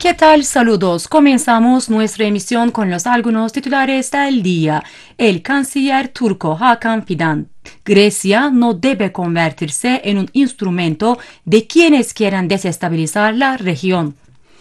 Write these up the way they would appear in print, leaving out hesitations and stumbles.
¿Qué tal? Saludos. Comenzamos nuestra emisión con los algunos titulares del día. El canciller turco Hakan Fidan. Grecia no debe convertirse en un instrumento de quienes quieran desestabilizar la región.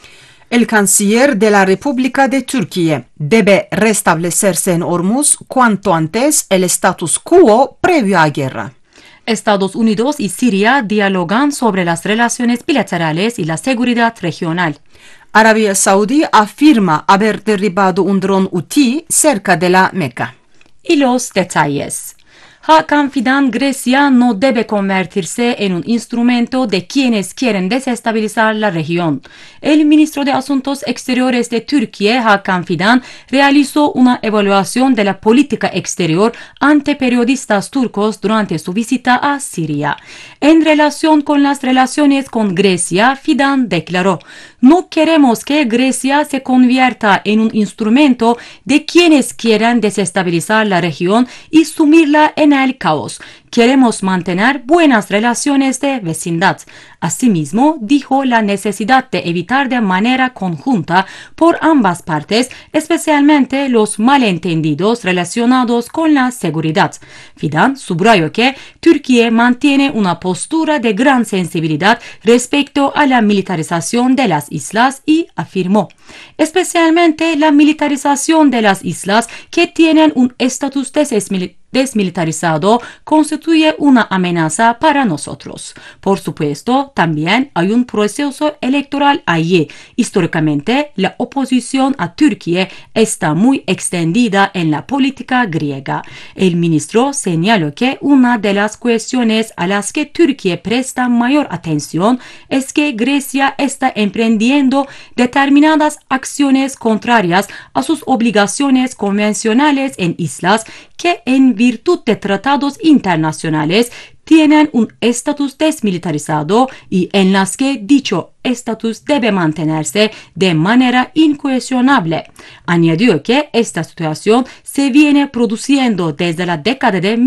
El canciller de la República de Turquía debe restablecerse en Hormuz cuanto antes el status quo previo a la guerra. Estados Unidos y Siria dialogan sobre las relaciones bilaterales y la seguridad regional. Arabia Saudí afirma haber derribado un dron Houthi cerca de la Meca. Y los detalles. Hakan Fidan, Grecia no debe convertirse en un instrumento de quienes quieren desestabilizar la región. El ministro de Asuntos Exteriores de Turquía, Hakan Fidan, realizó una evaluación de la política exterior ante periodistas turcos durante su visita a Siria. En relación con las relaciones con Grecia, Fidan declaró: "No queremos que Grecia se convierta en un instrumento de quienes quieran desestabilizar la región y sumirla en el caos. Queremos mantener buenas relaciones de vecindad". Asimismo, dijo la necesidad de evitar de manera conjunta por ambas partes, especialmente los malentendidos relacionados con la seguridad. Fidan subrayó que Turquía mantiene una postura de gran sensibilidad respecto a la militarización de las islas y afirmó: "Especialmente la militarización de las islas que tienen un estatus desmilitarizado constituye una amenaza para nosotros. Por supuesto, también hay un proceso electoral allí. Históricamente, la oposición a Turquía está muy extendida en la política griega". El ministro señaló que una de las cuestiones a las que Turquía presta mayor atención es que Grecia está emprendiendo determinadas acciones contrarias a sus obligaciones convencionales en islas que en virtud de tratados internacionales tienen un estatus desmilitarizado y en las que dicho estatus debe mantenerse de manera incuestionable. Añadió que esta situación se viene produciendo desde la década de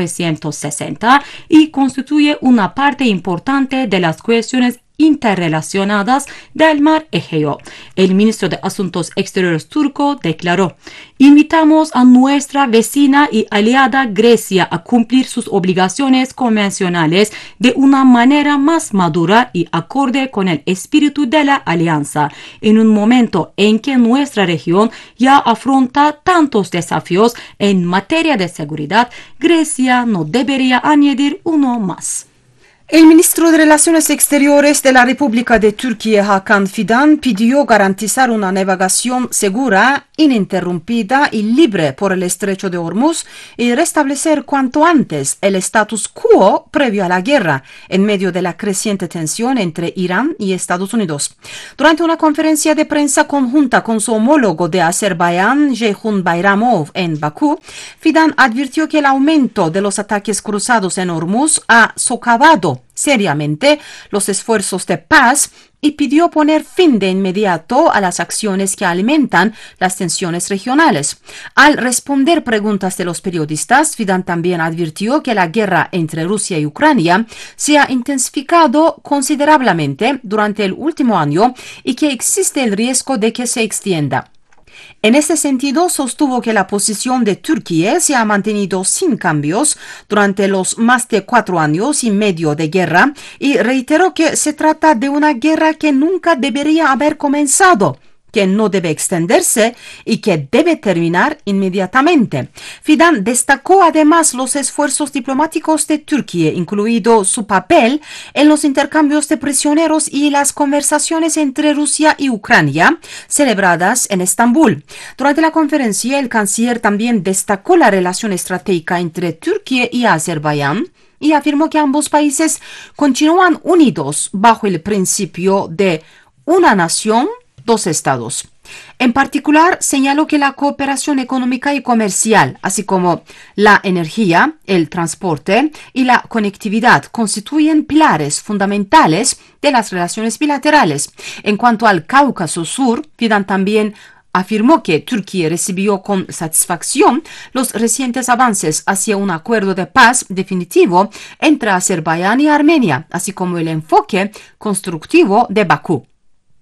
1960 y constituye una parte importante de las cuestiones interrelacionadas del mar Egeo. El ministro de Asuntos Exteriores turco declaró: "Invitamos a nuestra vecina y aliada Grecia a cumplir sus obligaciones convencionales de una manera más madura y acorde con el espíritu de la alianza. En un momento en que nuestra región ya afronta tantos desafíos en materia de seguridad, Grecia no debería añadir uno más". El ministro de Relaciones Exteriores de la República de Turquía, Hakan Fidan, pidió garantizar una navegación segura, ininterrumpida y libre por el estrecho de Hormuz y restablecer cuanto antes el status quo previo a la guerra, en medio de la creciente tensión entre Irán y Estados Unidos. Durante una conferencia de prensa conjunta con su homólogo de Azerbaiyán, Ceyhun Bayramov, en Bakú, Fidan advirtió que el aumento de los ataques cruzados en Hormuz ha socavado seriamente los esfuerzos de paz y pidió poner fin de inmediato a las acciones que alimentan las tensiones regionales. Al responder preguntas de los periodistas, Fidan también advirtió que la guerra entre Rusia y Ucrania se ha intensificado considerablemente durante el último año y que existe el riesgo de que se extienda. En este sentido, sostuvo que la posición de Turquía se ha mantenido sin cambios durante los más de 4 años y medio de guerra y reiteró que se trata de una guerra que nunca debería haber comenzado, que no debe extenderse y que debe terminar inmediatamente. Fidan destacó además los esfuerzos diplomáticos de Turquía, incluido su papel en los intercambios de prisioneros y las conversaciones entre Rusia y Ucrania, celebradas en Estambul. Durante la conferencia, el canciller también destacó la relación estratégica entre Turquía y Azerbaiyán y afirmó que ambos países continúan unidos bajo el principio de una nación, dos estados. En particular, señaló que la cooperación económica y comercial, así como la energía, el transporte y la conectividad, constituyen pilares fundamentales de las relaciones bilaterales. En cuanto al Cáucaso Sur, Fidan también afirmó que Turquía recibió con satisfacción los recientes avances hacia un acuerdo de paz definitivo entre Azerbaiyán y Armenia, así como el enfoque constructivo de Bakú.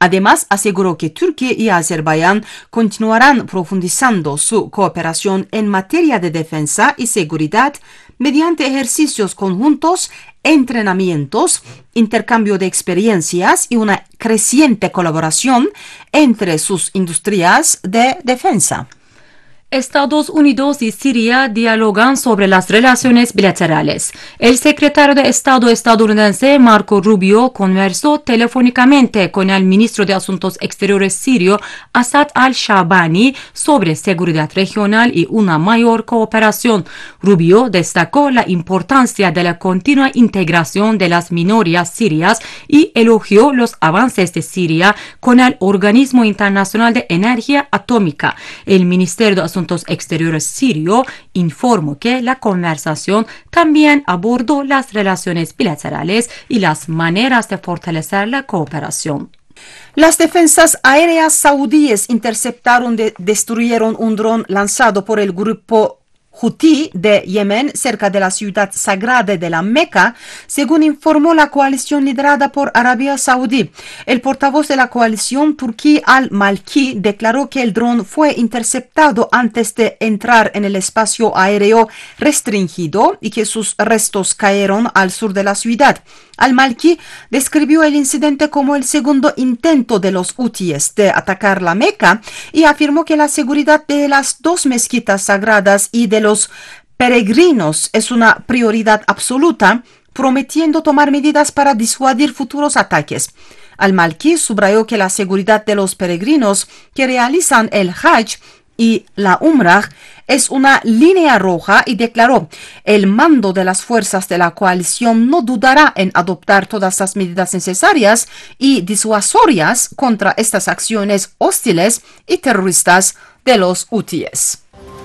Además, aseguró que Turquía y Azerbaiyán continuarán profundizando su cooperación en materia de defensa y seguridad mediante ejercicios conjuntos, entrenamientos, intercambio de experiencias y una creciente colaboración entre sus industrias de defensa. Estados Unidos y Siria dialogan sobre las relaciones bilaterales. El secretario de Estado estadounidense Marco Rubio conversó telefónicamente con el ministro de Asuntos Exteriores sirio Asad al-Shabani sobre seguridad regional y una mayor cooperación. Rubio destacó la importancia de la continua integración de las minorías sirias y elogió los avances de Siria con el Organismo Internacional de Energía Atómica. El Ministerio de Asuntos Exteriores sirio informó que la conversación también abordó las relaciones bilaterales y las maneras de fortalecer la cooperación. Las defensas aéreas saudíes destruyeron un dron lanzado por el grupo Houthi de Yemen cerca de la ciudad sagrada de la Meca, según informó la coalición liderada por Arabia Saudí. El portavoz de la coalición, Turki al-Malki, declaró que el dron fue interceptado antes de entrar en el espacio aéreo restringido y que sus restos cayeron al sur de la ciudad. Al-Malki describió el incidente como el segundo intento de los hutíes de atacar la Meca y afirmó que la seguridad de las dos mezquitas sagradas y de los peregrinos es una prioridad absoluta, prometiendo tomar medidas para disuadir futuros ataques. Al-Malki subrayó que la seguridad de los peregrinos que realizan el Hajj y la Umrah es una línea roja y declaró: el mando de las fuerzas de la coalición no dudará en adoptar todas las medidas necesarias y disuasorias contra estas acciones hostiles y terroristas de los hutíes.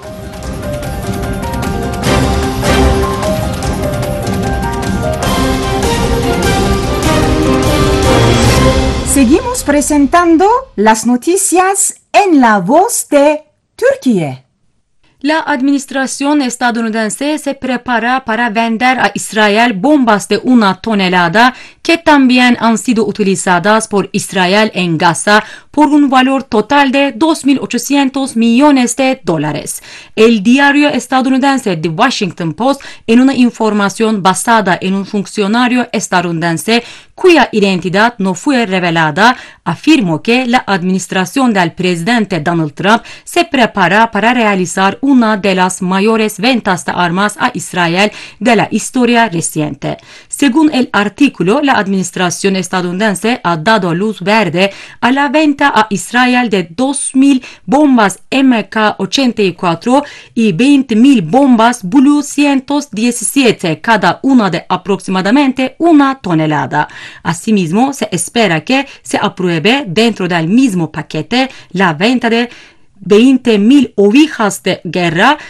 Seguimos presentando las noticias en la voz de Turquía. La administración estadounidense se prepara para vender a Israel bombas de 1 tonelada que también han sido utilizadas por Israel en Gaza por un valor total de $2.800 millones. El diario estadounidense The Washington Post, en una información basada en un funcionario estadounidense cuya identidad no fue revelada, afirmó que la administración del presidente Donald Trump se prepara para realizar una de las mayores ventas de armas a Israel de la historia reciente. Según el artículo, la administración estadounidense ha dado luz verde a la venta a Israel de 2.000 bombas MK-84 y 20.000 bombas Blue 117, cada una de aproximadamente 1 tonelada. Asimismo, se espera que se apruebe dentro del mismo paquete la venta de 20.000 ovejas de guerra